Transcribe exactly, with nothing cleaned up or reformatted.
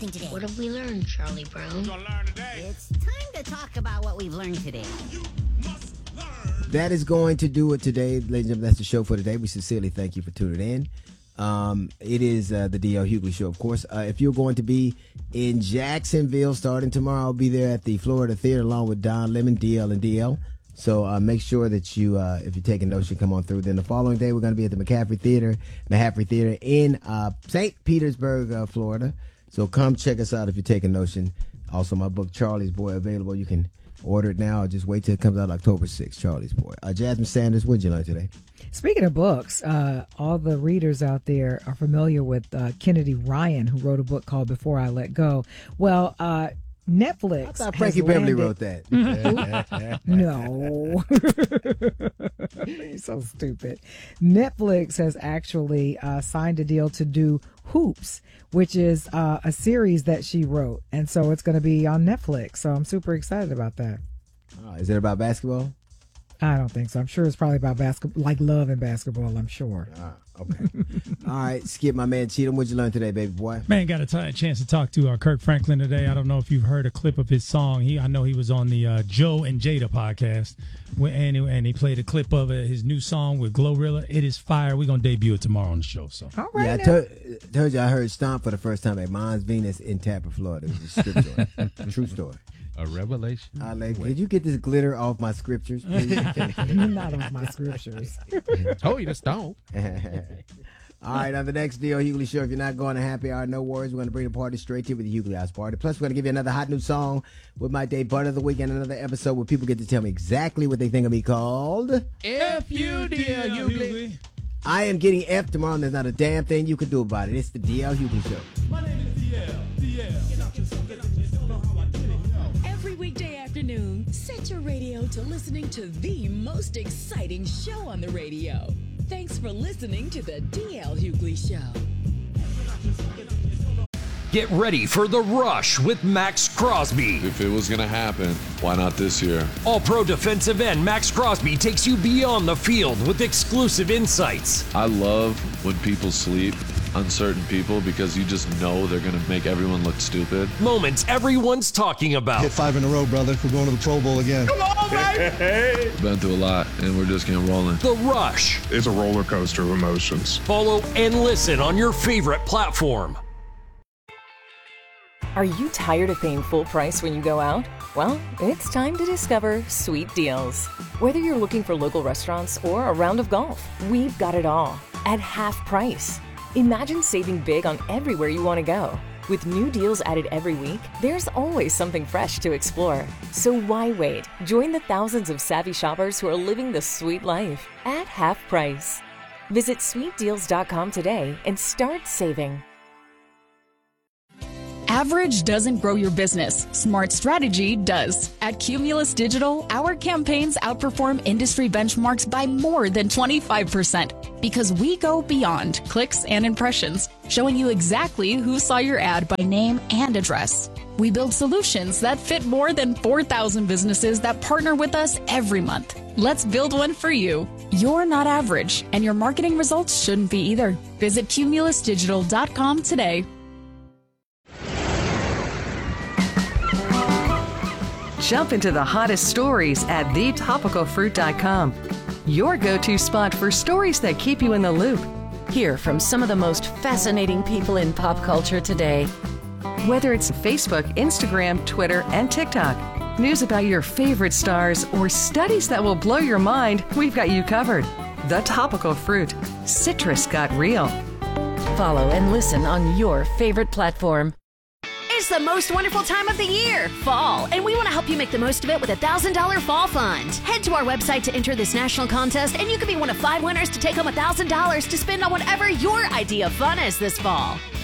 anything today? What have we learned, Charlie Brown? It's time to talk about what we've learned today. That is going to do it today, ladies and gentlemen. That's the show for today. We sincerely thank you for tuning in. Um, it is uh, the D L Hughley Show, of course. Uh, if you're going to be in Jacksonville starting tomorrow, I'll be there at the Florida Theater along with Don Lemon, D L and D L. So uh, make sure that you, uh, if you're taking notes, you come on through. Then the following day, we're going to be at the McCaffrey Theater, McCaffrey Theater in uh, Saint Petersburg, uh, Florida. So come check us out if you're taking notion. Also, my book, Charlie's Boy, available. You can order it now or just wait till it comes out October sixth, Charlie's Boy. Uh, Jasmine Sanders, what did you learn today? Speaking of books, uh, all the readers out there are familiar with uh, Kennedy Ryan, who wrote a book called Before I Let Go. Well, uh, Netflix. I thought Frankie Beverly wrote that. No. You're so stupid. Netflix has actually uh, signed a deal to do Hoops, which is uh, a series that she wrote. And so it's going to be on Netflix. So I'm super excited about that. Oh, is it about basketball? I don't think so. I'm sure it's probably about basketball, like love and basketball, I'm sure. Ah, okay. All right, Skip, my man Cheatham, what'd you learn today, baby boy? Man, got a, t- a chance to talk to uh, Kirk Franklin today. I don't know if you've heard a clip of his song. He, I know he was on the uh, Joe and Jada podcast, when, and, he, and he played a clip of it, his new song with Glorilla. It is fire. We're going to debut it tomorrow on the show. So. All right. Yeah, I told, told you I heard Stomp for the first time at Mons Venus in Tampa, Florida. It was a strip joint. True story. A revelation. I like, did you get this glitter off my scriptures, please? Not off my scriptures. Oh, you just don't. All right, on the next D L Hughley Show, if you're not going to happy hour, no worries. We're going to bring the party straight to you with the Hughley House Party. Plus, we're going to give you another hot new song with my day butt of the week and another episode where people get to tell me exactly what they think of me called F U D L Hughley. I am getting F tomorrow, and there's not a damn thing you can do about it. It's the D L Hughley Show. My name is D L. D L. Every weekday afternoon, set your radio to listening to the most exciting show on the radio. Thanks for listening to the D L Hughley Show. Get ready for The Rush with Max Crosby. If it was going to happen, why not this year? All-pro defensive end Max Crosby takes you beyond the field with exclusive insights. I love when people sleep on certain people because you just know they're going to make everyone look stupid. Moments everyone's talking about. Hit five in a row, brother. We're going to the Pro Bowl again. Come on, baby! Been through a lot, and we're just getting rolling. The Rush. It's a roller coaster of emotions. Follow and listen on your favorite platform. Are you tired of paying full price when you go out? Well, it's time to discover Sweet Deals. Whether you're looking for local restaurants or a round of golf, we've got it all at half price. Imagine saving big on everywhere you want to go. With new deals added every week, there's always something fresh to explore. So why wait? Join the thousands of savvy shoppers who are living the sweet life at half price. Visit sweet deals dot com today and start saving. Average doesn't grow your business. Smart strategy does. At Cumulus Digital, our campaigns outperform industry benchmarks by more than twenty-five percent because we go beyond clicks and impressions, showing you exactly who saw your ad by name and address. We build solutions that fit more than four thousand businesses that partner with us every month. Let's build one for you. You're not average, and your marketing results shouldn't be either. Visit cumulus digital dot com today. Jump into the hottest stories at the topical fruit dot com. Your go-to spot for stories that keep you in the loop. Hear from some of the most fascinating people in pop culture today. Whether it's Facebook, Instagram, Twitter, and TikTok, news about your favorite stars, or studies that will blow your mind, we've got you covered. The Topical Fruit. Citrus got real. Follow and listen on your favorite platform. It's the most wonderful time of the year, fall, and we want to help you make the most of it with a one thousand dollars Fall Fund. Head to our website to enter this national contest, and you could be one of five winners to take home one thousand dollars to spend on whatever your idea of fun is this fall.